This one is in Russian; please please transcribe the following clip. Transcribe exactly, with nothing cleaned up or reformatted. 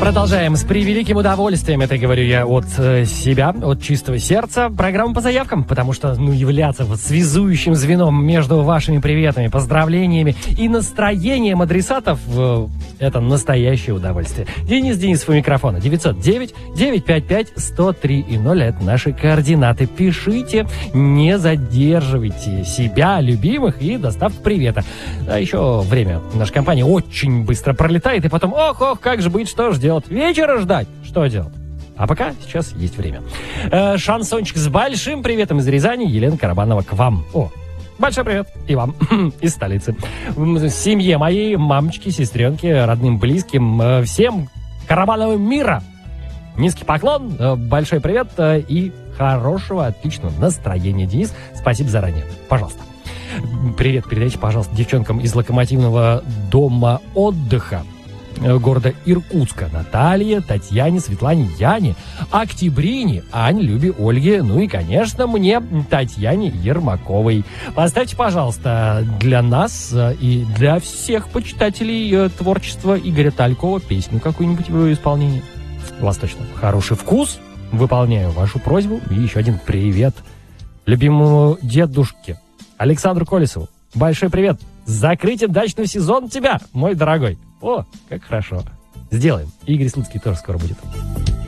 Продолжаем с превеликим удовольствием, это говорю я от э, себя, от чистого сердца, программу по заявкам, потому что, ну, являться вот связующим звеном между вашими приветами, поздравлениями и настроением адресатов э, это настоящее удовольствие. Денис Денисов у микрофона. девятьсот девять девятьсот пятьдесят пять сто три и ноль это наши координаты. Пишите, не задерживайте себя, любимых, и доставка привета. А еще время в нашей компании очень быстро пролетает, и потом, ох-ох, как же быть, что же делать? Вечера ждать? Что делать? А пока сейчас есть время. Э, шансончик с большим приветом из Рязани. Елена Карабанова к вам. О, большой привет и вам из столицы. Семье моей, мамочке, сестренке, родным, близким, э, всем Карабановым мира. Низкий поклон, э, большой привет э, и хорошего, отличного настроения, Денис. Спасибо заранее. Пожалуйста. Привет передайте, пожалуйста, девчонкам из локомотивного дома отдыха города Иркутска. Наталье, Татьяне, Светлане, Яне, Октябрине, Ане, Любе, Ольге, ну и, конечно, мне, Татьяне Ермаковой. Поставьте, пожалуйста, для нас и для всех почитателей творчества Игоря Талькова песню какую-нибудь в его исполнении. У вас точно хороший вкус. Выполняю вашу просьбу. И еще один привет любимому дедушке Александру Колесову. Большой привет. С закрытием дачного сезона тебя, мой дорогой. О, как хорошо. Сделаем. Игорь Слуцкий тоже скоро будет.